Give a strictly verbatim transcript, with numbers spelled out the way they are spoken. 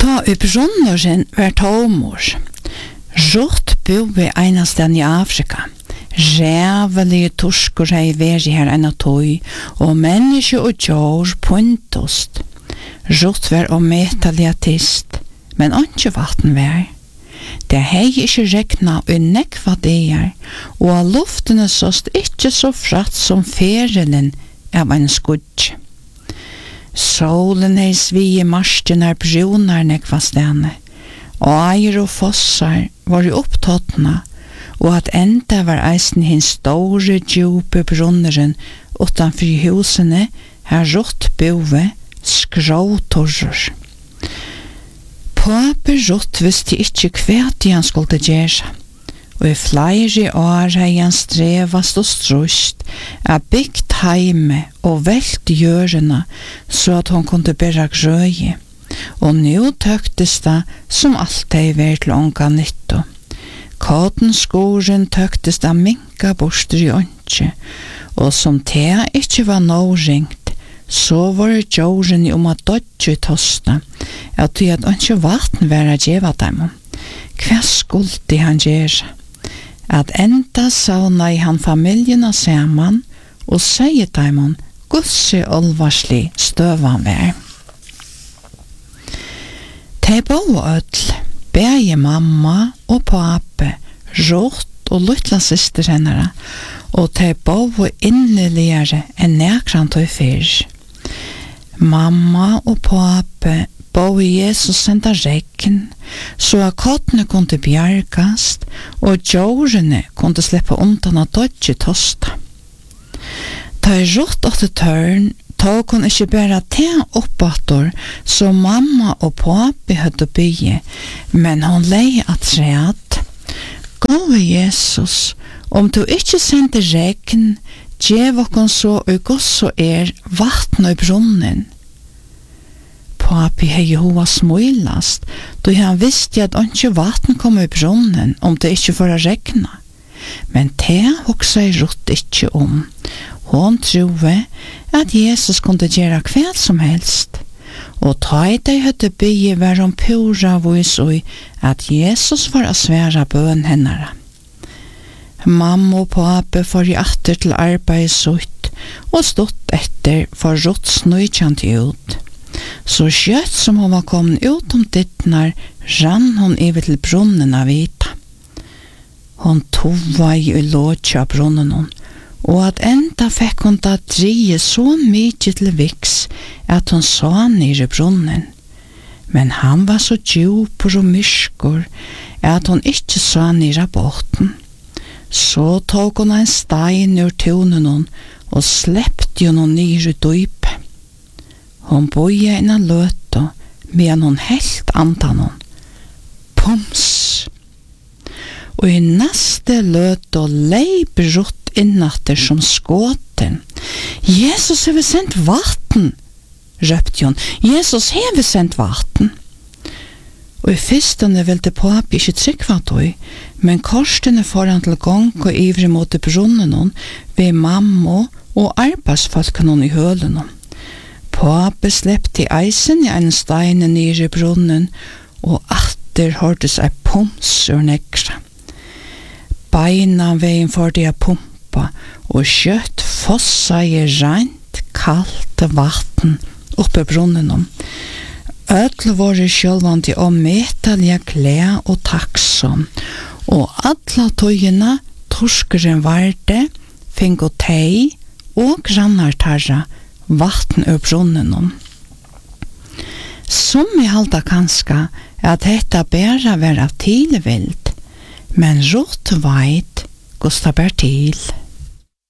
Ta upp runneren var tomor. Rått boi einastan i Afrika. Rævelige torsker hei veri her enn tøy, og menneske og djår puntost. Rått var og metalige tist, men ikke vatten vær. Det hei ikke regna og nekva deir, og av luftene såst ikke så fratt som ferelen av en skudj. Solen hei svie marstenar brunar nekva stene, og eier og fossar var i opptattna, og at enda var eisen hins store djupe brunneren utanfor husene her rått bove skråtorrer. Pape rått visste ikkje kvæt han skulle gjøre, og i flere år hei han strevast og strust av bygd heime og velt hjørene så at hon kunne bæra grøye, og nå tøktes det som alt hei vært longa nytto. Kåtenskoren tøktes det minka borster i åndsje, og som te ikkje var nå ringt, så var det jorden om at dodje tosta, at du hadde ikke vatten være djeva dem. Hva skulle han gjøre? At enda sauna i han familien og saman, og sier dem gosse olvarslig støvan vær. Te bo ødl, begge mamma og pape, rått og luttla syster hennara, og te bo inneligere enn nekrant og fyrr. Mamma og pape bo i Jesus senda regn, så at kottene kunne bjergast, og djårene kunne slippe undan av dodje tosta. Ta i rått åtte tørn, ta kunne ikke bæra te oppator, så mamma og pape hødde bygge, men hon lei at reat. Gå Jesus, om du ikke sender regn, gjev okkon så og gosso er vatten i brunnen. Papi hei hova smuilast, då han visste at ikke vatten kom i brunnen om det ikke får regna. Men det hoksa i rutt ikke om. Hon troe at Jesus kunne gjøre hva som helst, og ta i deg høtte bygge var om pura vis og at Jesus var å svære bøn hennara. Mamma og pape får i atter til arbeid sutt, og stått etter for rått snøykjant ut. Så skjøtt som hun var kommet ut om dittnar, rann hun over til brunnen av vita. Hun tova i låtja brunnen hun, og at enda fikk hun da drie så mykje til viks at hun sa nere brunnen. Men han var så djupor og myskor at hun ikke sa nere båten. Så tog hun en stein ur tunen hun og slepte hun nere i dype. Hun boie en av løta medan hun helt andan hun. Pums! Og i neste løta leip rått innatter som skåten. Jesus hever sendt vatten, røpte hun. Jesus hever sendt vatten. Og i fyrstene ville papi ikke trykva tøy, men korsene foran til gong og ivrig mot brunnen hun, ved mamma og arbeidsfolkene hun i hølen hun. Papi slepte eisen i en stein nere i brunnen, og atter hørtes ei pums ur nekra. Beina veien for det pumpa, og kjøtt fossa i rent, kaldt vatten oppe brunnen om. Ødel våre sjølvandi og metallige klær og taksom, og alle tøyene torskeren varde, fingo tei og grannartarra vatten ur brunnen om. Som i halda kanska at dette bæra være tilvild, men rått veit gosta bær til.